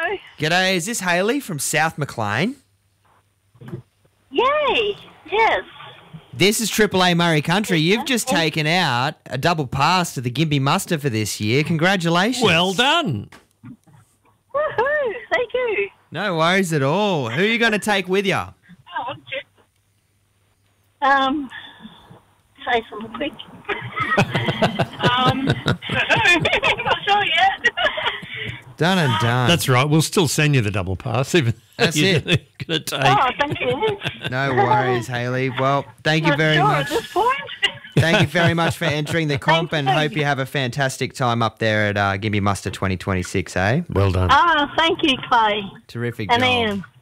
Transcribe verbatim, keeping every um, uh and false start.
Hello. G'day, is this Hayley from South Maclean? Yay. Yes. This is Triple A Murray Country. You've just taken out a double pass to the Gympie Muster for this year. Congratulations. Well done. Woohoo. Thank you. No worries at all. Who are you going to take with you? Oh, shit. Um, say something quick. um, not sure yet. Done and done. That's right. We'll still send you the double pass. Even That's you're it. Going to take. Oh, thank you. No worries, Hayley. Well, thank you Not very sure much. at this point. Thank you very much for entering the comp and Thank hope you. you have a fantastic time up there at uh, Gympie Muster twenty twenty-six, eh? Well done. Ah, thank you, Clay. Terrific And job. Ian.